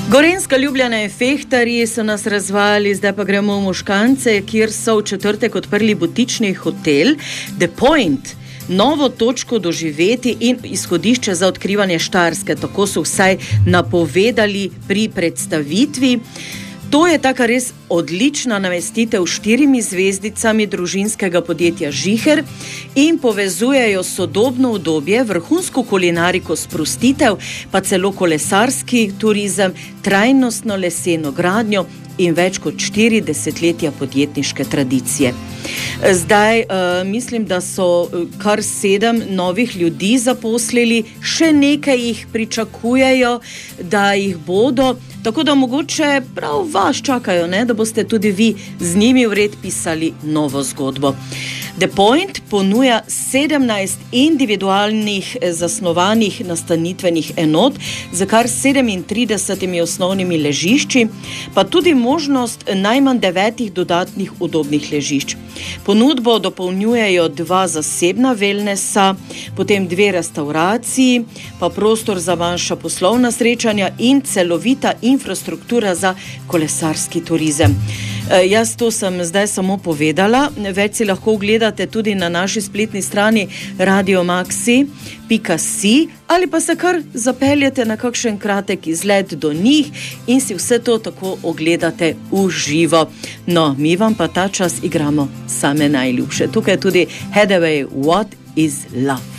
Gorenjska Ljubljana in Fehtarji so nas razvali, zdaj pa gremo v Moškance, kjer so v četrtek odprli butični hotel The Point. Novo točko doživeti in izhodišče za odkrivanje Štajerske, tako so vsaj napovedali pri predstavitvi. To je taka res odlična namestitev 4 zvezdicami družinskega podjetja Žiher in povezujejo sodobno udobje, vrhunsko kulinariko, sprostitev, pa celo kolesarski turizem, trajnostno leseno gradnjo in več kot 4 desetletja podjetniške tradicije. Zdaj mislim, da so kar 7 novih ljudi zaposlili, še nekaj jih pričakujejo, da jih bodo, tako da mogoče prav vas čakajo, ne, da boste tudi vi z njimi vred pisali novo zgodbo. The Point ponuja 17 individualnih zasnovanih nastanitvenih enot za kar 37 osnovnimi ležišči, pa tudi možnost najmanj 9 dodatnih udobnih ležišč. Ponudbo dopolnjujejo 2 zasebna wellnessa, potem 2 restauraciji, pa prostor za manjša poslovna srečanja in celovita infrastruktura za kolesarski turizem. Jaz to sem zdaj samo povedala, več si lahko ogledate tudi na naši spletni strani radiomaxi.si ali pa se kar zapeljete na kakšen kratek izlet do njih in si vse to tako ogledate v živo. No, mi vam pa ta čas igramo same najljubše. Tukaj je tudi Hathaway, What is Love?